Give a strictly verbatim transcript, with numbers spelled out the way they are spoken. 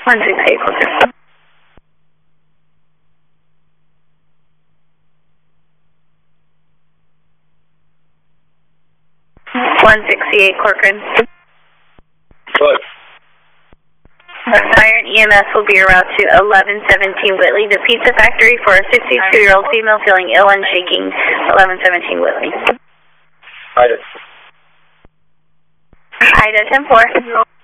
one sixty-eight Corcoran. one sixty-eight Corcoran. What? Fire and E M S will be en route to eleven seventeen Whitley, the pizza factory, for a sixty-two-year-old female feeling ill and shaking. eleven seventeen Whitley. Ida. Ida, ten four.